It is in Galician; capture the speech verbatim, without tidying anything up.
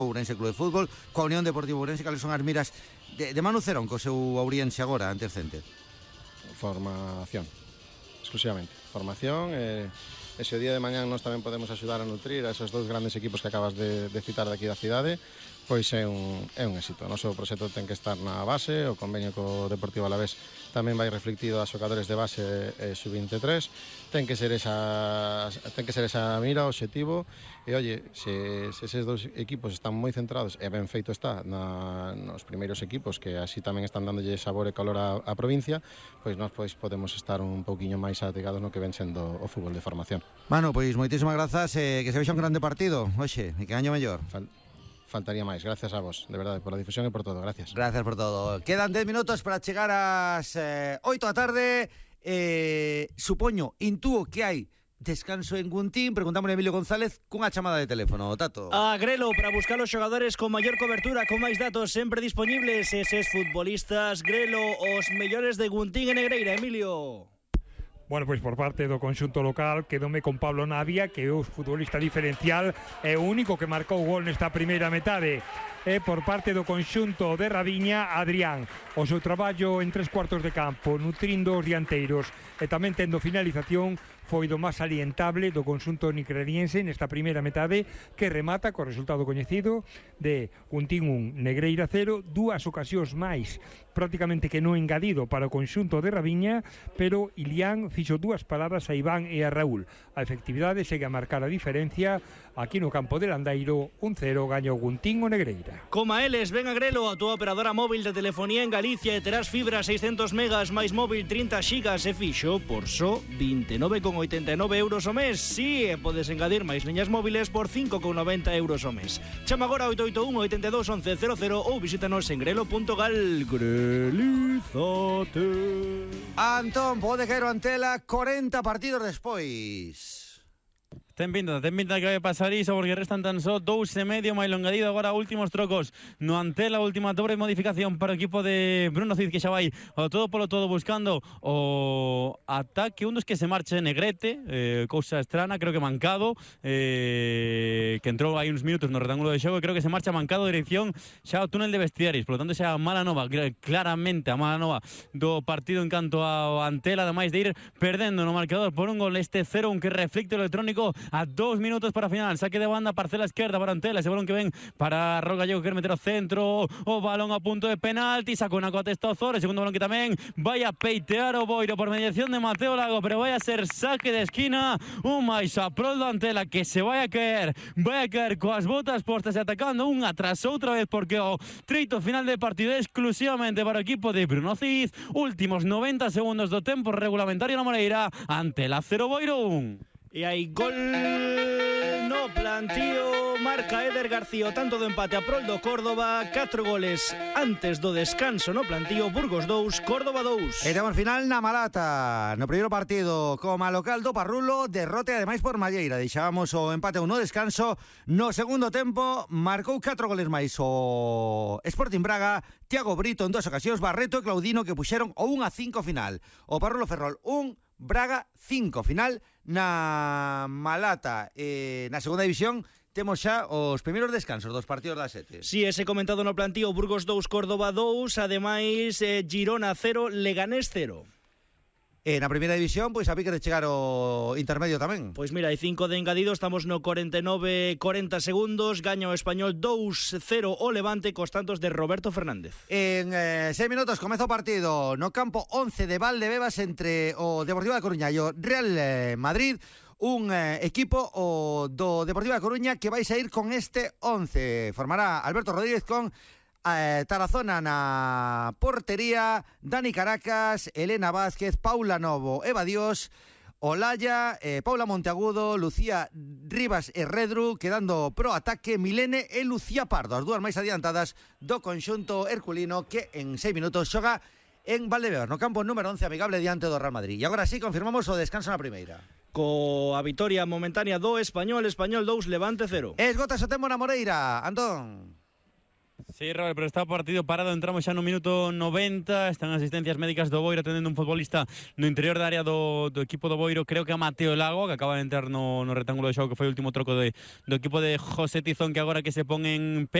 Ourense Club de Fútbol, coa Unión Deportiva Ourense. Cales son as miras de, de Manu Cerón co seu Ourense agora ante o Center? Formación, exclusivamente formación, e, e se o día de mañán nós tamén podemos axudar a nutrir a esos dous grandes equipos que acabas de, de citar daqui da cidade, pois é un, é un éxito. O noso proxecto ten que estar na base, o convenio co Deportivo Alavés tamén vai reflectido a xogadores de base e sub veintitrés, ten que ser esa ten que ser esa mira, o obxectivo, e oye, se, se eses dous equipos están moi centrados, e ben feito está na, nos primeiros equipos, que así tamén están dándolle sabor e calor a, a provincia, pois nós pois podemos estar un pouquiño máis ategados no que ven sendo o fútbol de formación. Mano, pois moitísimas grazas, eh, que se vexa un grande partido, oxe, e que año mellor. Fal Faltaría máis, gracias a vos, de verdade, por a difusión e por todo, gracias. Gracias por todo. Quedan dez minutos para chegar ás eh, oito da tarde. eh, Supoño, intúo que hai descanso en Guntín. Preguntamos a Emilio González cunha chamada de teléfono. Tato. A Grelo, para buscar os xogadores con maior cobertura, con máis datos sempre disponibles. Eses futbolistas Grelo, os mellores de Guntín e Negreira. Emilio. Bueno, pois por parte do conxunto local quedoume con Pablo Navia, que é o futbolista diferencial e o único que marcou gol nesta primeira metade. E por parte do conxunto de Raviña, Adrián. O seu traballo en tres cuartos de campo, nutrindo os dianteiros e tamén tendo finalización, foi do máis salientable do conxunto nicreriense nesta primeira metade, que remata co resultado coñecido de Guntín un, Negreira cero, dúas ocasións máis prácticamente que non engadido para o conxunto de Raviña, pero Ilián fixo dúas palabras a Iván e a Raúl. A efectividade segue a marcar a diferencia aquí no campo de Landairo. Un cero gaño Guntín o Negreira. Coma eles, ven a Grelo, a túa operadora móvil de telefonía en Galicia, e terás fibra seiscentos megas máis móvil trinta xigas e fixo por só vinte e nove con oitenta e nove euros o mes. Si, e podes engadir máis liñas móviles por cinco con noventa euros o mes. Chama agora oito oito un, oito dos, once cero cero ou visítanos en grelo punto gal. Grelízate. Antón, pode caer o Antela corenta partidos despois. Ten pinta, ten pinta que vai pasar iso, porque restan tan só dous e medio máis longadido. Agora últimos trocos no Antela, última dobre modificación para o equipo de Bruno Cid, que xa vai ao todo polo todo buscando o ataque. Un dos que se marche Negrete, eh, cousa estrana, creo que mancado, eh, que entrou hai uns minutos no rectángulo de xogo, e creo que se marcha mancado dirección xa ao túnel de vestiaris. Por lo tanto, xa a mala nova, claramente a mala nova do partido en canto ao Antela, ademais de ir perdendo no marcador por un gol. Este cero un que reflicto electrónico a dos minutos para final. Saque de banda, parcela izquierda para Antela. Ese balón que ven para Rol Gallego, que quer meter ao centro. O balón a punto de penalti. Sacou unha coa testa ao Zoro. Segundo balón que tamén vai a peitear o Boiro por mediación de Mateo Lago, pero vai a ser saque de esquina. Un máis a prol do Antela, que se vai a caer. Vai a caer coas botas postas e atacando unha tras outra vez, porque o treito final de partido é exclusivamente para o equipo de Bruno Cid. Últimos noventa segundos do tempo regulamentario na Moreira. Antela cero, Boiro un. E hai gol no plantío, marca Eder García, tanto do empate a prol do Córdoba. Catro goles antes do descanso no plantío. Burgos dous, Córdoba dous. E temos final na Malata. No primeiro partido, como local do Parrulo, derrote ademais por Malleira. Deixábamos o empate a un no descanso. No segundo tempo marcou catro goles máis o Sporting Braga. Tiago Brito en dos ocasións, Barreto e Claudino, que puxeron o un a cinco final. O Parrulo Ferrol un, Braga cinco final na Malata. Eh, na segunda división temos xa os primeiros descansos dos partidos das sete. Si, sí, ese comentado no plantío, Burgos dous, Córdoba dous, ademais eh, Girona cero, Leganés cero. E na primeira división, pois a pique de chegar o intermedio tamén. Pois mira, hai cinco de engadido, estamos no corenta e nove corenta segundos, gaña o Español dous cero o Levante cos tantos de Roberto Fernández. En eh, seis minutos comeza o partido no campo once de Valdebebas entre o Deportivo da Coruña e o Real eh, Madrid. Un eh, equipo o do Deportivo da Coruña que vai sair con este once. Formará Alberto Rodríguez con Eh, Tarazona na portería, Dani Caracas, Elena Vázquez, Paula Novo, Eva Dios, Olaya, eh, Paula Monteagudo, Lucía Rivas e Redru, quedando pro ataque Milene e Lucía Pardo, as dúas máis adiantadas do conxunto herculino, que en seis minutos xoga en Valdebebas, no campo número once, amigable diante do Real Madrid. E agora sí, confirmamos o descanso na primeira. Coa vitoria momentánea do Español, Español dous, Levante cero. Esgotas o tempo na Moreira, Antón. Sí, Robert, pero está o partido parado, entramos xa no minuto noventa, están asistencias médicas do Boiro atendendo un futbolista no interior da área do, do equipo do Boiro, creo que a Mateo Lago, que acaba de entrar no, no rectángulo de xogo, que foi o último troco de, do equipo de José Tizón, que agora que se pon en pé.